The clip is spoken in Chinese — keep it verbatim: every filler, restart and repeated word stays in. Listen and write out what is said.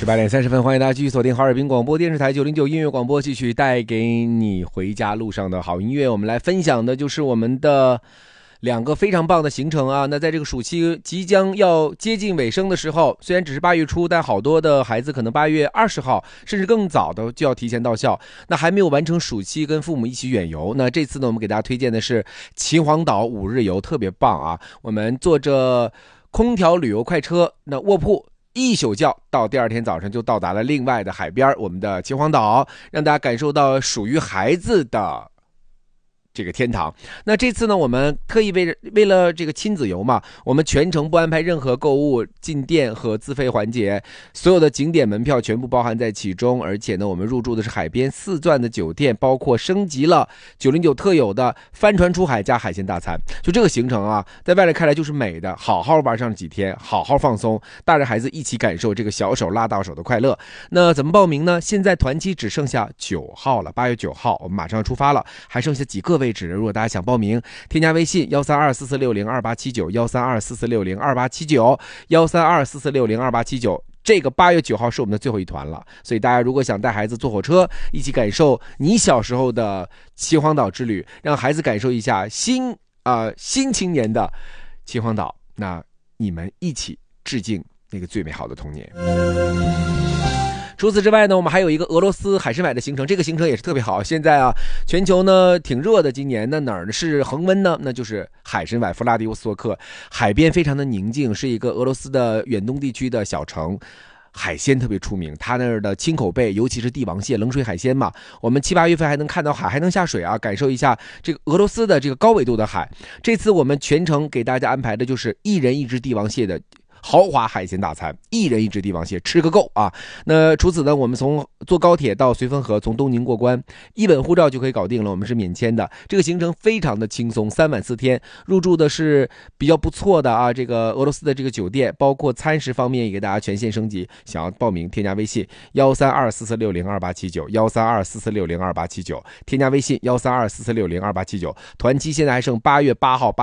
十八点三十分，欢迎大家继续锁定哈尔滨广播电视台九零九音乐广播，继续带给你回家路上的好音乐。我们来分享的就是我们的两个非常棒的行程啊！那在这个暑期即将要接近尾声的时候，虽然只是八月初，但好多的孩子可能八月二十号甚至更早的就要提前到校，那还没有完成暑期跟父母一起远游。那这次呢，我们给大家推荐的是秦皇岛五日游，特别棒啊！我们坐着空调旅游快车，那卧铺一宿觉，到第二天早上就到达了另外的海边，我们的秦皇岛，让大家感受到属于孩子的这个天堂。那这次呢，我们特意为为了这个亲子游嘛，我们全程不安排任何购物、进店和自费环节，所有的景点门票全部包含在其中。而且呢，我们入住的是海边四钻的酒店，包括升级了九零九特有的帆船出海加海鲜大餐。就这个行程啊，在外人看来就是美的，好好玩上几天，好好放松，带着孩子一起感受这个小手拉到手的快乐。那怎么报名呢？现在团期只剩下九号了，八月九号我们马上出发了，还剩下几个位置。如果大家想报名，添加微信幺三二四四六零二八七九幺三二四四六零二八七九幺三二四四六零二八七九。这个八月九号是我们的最后一团了，所以大家如果想带孩子坐火车，一起感受你小时候的秦皇岛之旅，让孩子感受一下新啊、呃、新青年的秦皇岛，那你们一起致敬那个最美好的童年。除此之外呢，我们还有一个俄罗斯海参崴的行程，这个行程也是特别好。现在啊，全球呢挺热的，今年那哪儿是恒温呢？那就是海参崴弗拉迪沃斯托克，海边非常的宁静，是一个俄罗斯的远东地区的小城。海鲜特别出名，它那儿的青口贝，尤其是帝王蟹，冷水海鲜嘛，我们七八月份还能看到海，还能下水啊，感受一下这个俄罗斯的这个高纬度的海。这次我们全程给大家安排的就是一人一只帝王蟹的豪华海鲜大餐，一人一只帝王蟹，吃个够啊！那除此呢，我们从坐高铁到绥芬河，从东宁过关，一本护照就可以搞定了，我们是免签的。这个行程非常的轻松，三晚四天，入住的是比较不错的啊，这个俄罗斯的这个酒店，包括餐食方面也给大家全线升级。想要报名，添加微信幺三二四四六零二八七九幺三二四四六零二八七九，添加微信幺三二四四六零二八七九。团期现在还剩八月八号。